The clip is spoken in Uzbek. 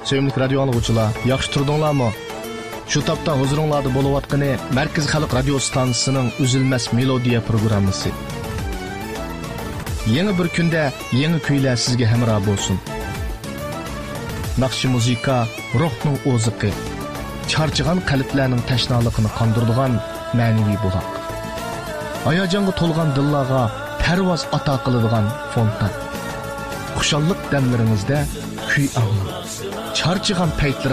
Sevimli radio anlıqçılar, yaxşı turdunlarmı? Şu tapda huzuringlarda bo'layotgani Markaz Xalq radio stansiyasining Üzülmez Melodiya programmasi. Yeni bir kunda yeni kuylar sizga hamroh bo'lsin. Naqshi muzika ruhning o'ziqi, charchagan qalblarning tashnaligini qondiradigan ma'naviy buloq. Hayajonga to'lgan dillarga parvoz ato qiladigan fontan. Xushallik damlaringizda kuy anglang. Charchagan paytlar